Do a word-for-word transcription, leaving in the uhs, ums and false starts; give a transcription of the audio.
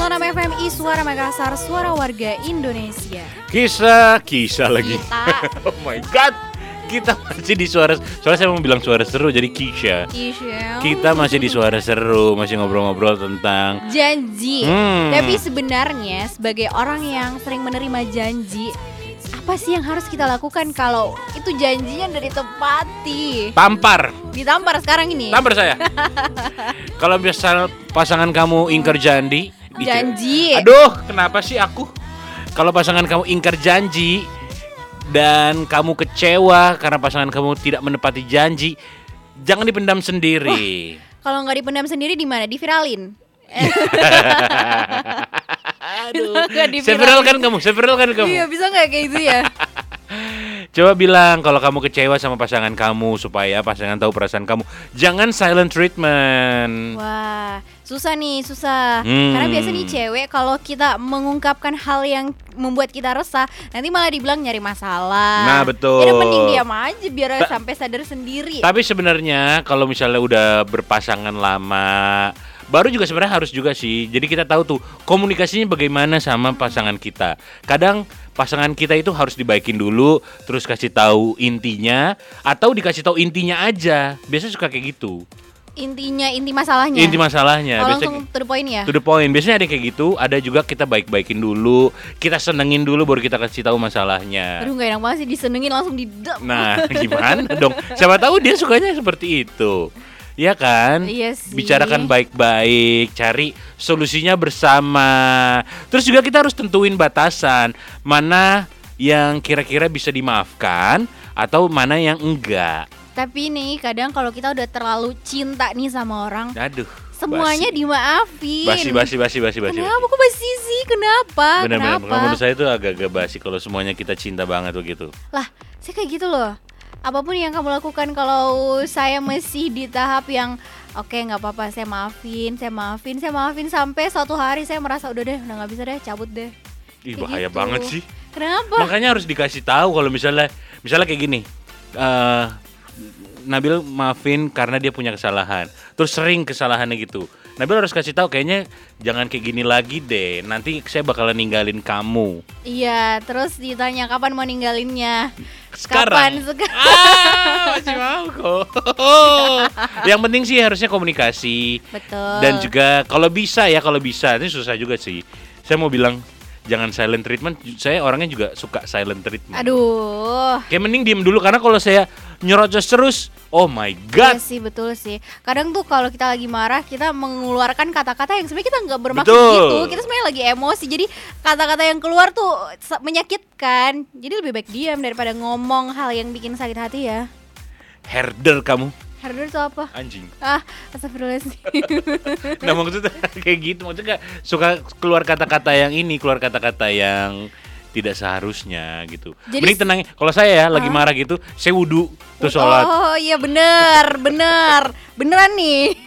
enam F M I Suara Makassar, suara warga Indonesia. Kisah, kisah lagi. Kita. Oh my god. Kita masih di suara, soalnya saya mau bilang suara seru jadi Kisha. Kisha. Kita masih di suara seru, masih ngobrol-ngobrol tentang janji. Hmm. Tapi sebenarnya sebagai orang yang sering menerima janji, apa sih yang harus kita lakukan kalau itu janjinya udah ditepati? Tampar. Ditampar sekarang ini. Tampar saya. Kalau misal pasangan kamu ingkar janji, Janji. Aduh, kenapa sih aku? Kalau pasangan kamu ingkar janji dan kamu kecewa karena pasangan kamu tidak menepati janji, jangan dipendam sendiri. Wah, kalau nggak dipendam sendiri di mana? Diviralin. Aduh, Nggak diviralin. saya viralkan kamu, saya viralkan kamu. Iya, bisa nggak kayak gitu ya? Coba bilang kalau kamu kecewa sama pasangan kamu supaya pasangan tahu perasaan kamu. Jangan silent treatment. Wah, susah nih, susah. Hmm. Karena biasa nih cewek kalau kita mengungkapkan hal yang membuat kita resah, nanti malah dibilang nyari masalah. Nah, betul. Jadi mending diam aja biar Ta- sampai sadar sendiri. Tapi sebenarnya kalau misalnya udah berpasangan lama, baru juga sebenarnya harus juga sih. Jadi kita tahu tuh komunikasinya bagaimana sama pasangan kita. Kadang pasangan kita itu harus dibaikin dulu, terus kasih tahu intinya, atau dikasih tahu intinya aja. Biasanya suka kayak gitu. Intinya, inti masalahnya. Inti masalahnya. Oh, Biasanya langsung to the point ya. to the point. Biasanya ada kayak gitu. Ada juga kita baik-baikin dulu, kita senengin dulu, baru kita kasih tahu masalahnya. Aduh, gak enak banget sih disenengin langsung didep. Nah, gimana dong? Siapa tahu dia sukanya seperti itu. Ya kan? Iya sih. Bicarakan baik-baik, cari solusinya bersama. Terus juga kita harus tentuin batasan, mana yang kira-kira bisa dimaafkan atau mana yang enggak. Tapi nih kadang kalau kita udah terlalu cinta nih sama orang, Aduh, semuanya basi. dimaafin. Basi basi basi basi basi. Kenapa kok basi sih? Kenapa? Benar-benar. Kenapa? Kalau menurut saya itu agak-agak basi kalau semuanya kita cinta banget begitu. Lah, saya kayak gitu loh. Apapun yang kamu lakukan kalau saya masih di tahap yang oke, okay, nggak apa-apa, saya maafin, saya maafin, saya maafin sampai suatu hari saya merasa udah deh, udah nggak bisa deh, cabut deh. Ih, Kayak bahaya gitu. banget sih. Kenapa? Makanya harus dikasih tahu kalau misalnya misalnya kayak gini. eh Nabil maafin karena dia punya kesalahan. Terus sering kesalahannya gitu. Nabil harus kasih tahu kayaknya jangan kayak gini lagi deh. Nanti saya bakalan ninggalin kamu. Iya, terus ditanya kapan mau ninggalinnya? Sekarang. Kapan? Sekarang. Ah, masih mau kok. Yang penting sih harusnya komunikasi. Betul. Dan juga kalau bisa ya, kalau bisa. Ini susah juga sih. Saya mau bilang jangan silent treatment. Saya orangnya juga suka silent treatment. Aduh. Kayak mending diem dulu karena kalau saya nyerocos terus, oh my Iya god. sih, betul sih. Kadang tuh kalau kita lagi marah, kita mengeluarkan kata-kata yang sebenarnya kita nggak bermaksud Betul. gitu. Kita sebenarnya lagi emosi. Jadi kata-kata yang keluar tuh sa- menyakitkan. Jadi lebih baik diam daripada ngomong hal yang bikin sakit hati ya. Herder kamu, Herder itu apa? anjing. Ah, astagfirullahaladzim. Nah maksudnya kayak gitu, maksudnya suka keluar kata-kata yang ini, keluar kata-kata yang tidak seharusnya gitu. Jadi Mending tenang. Kalau saya ya lagi Ah. marah gitu, saya wudu terus sholat. Oh iya bener, bener. Beneran nih.